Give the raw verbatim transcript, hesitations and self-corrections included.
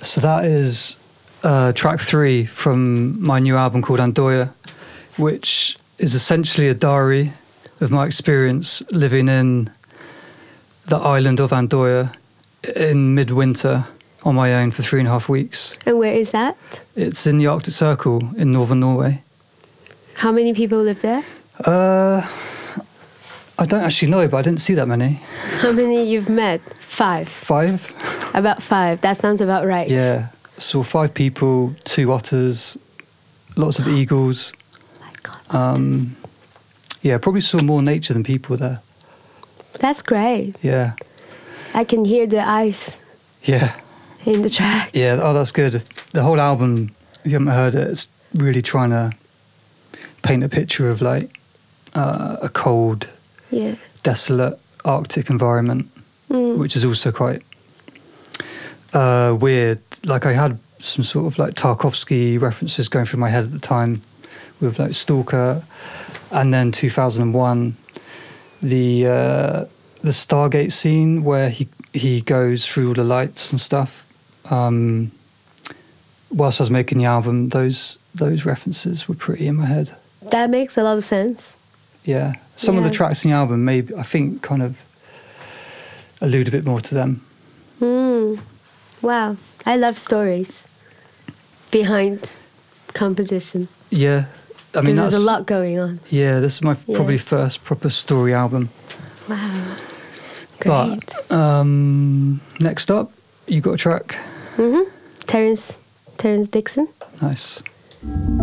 So that is uh, track three from my new album called Andoya, which is essentially a diary of my experience living in the island of Andoya in midwinter on my own for three and a half weeks. And where is that? It's in the Arctic Circle in northern Norway. How many people live there? Uh, I don't actually know, but I didn't see that many. How many you've met? Five. Five? About five. That sounds about right. Yeah. Saw five people, two otters, lots of eagles. Oh my God. Um, yeah, probably saw more nature than people there. That's great. Yeah. I can hear the ice Yeah. in the track. Yeah, oh, that's good. The whole album, if you haven't heard it, it's really trying to paint a picture of like uh, a cold, Yeah. desolate Arctic environment, Mm. which is also quite uh, weird. Like I had some sort of like Tarkovsky references going through my head at the time with like Stalker, and then two thousand one, the uh, the Stargate scene where he he goes through all the lights and stuff. Um, whilst I was making the album, those those references were pretty in my head. That makes a lot of sense. Yeah, some of Yeah. the tracks in the album, maybe I think, kind of allude a bit more to them. Mm. Wow. I love stories behind composition. Yeah, I Because mean there's that's a lot going on. yeah. This is my Yeah. probably first proper story album. Wow. Great. But um, next up, you got a track. Mm-hmm. Terence, Terence Dixon. Nice.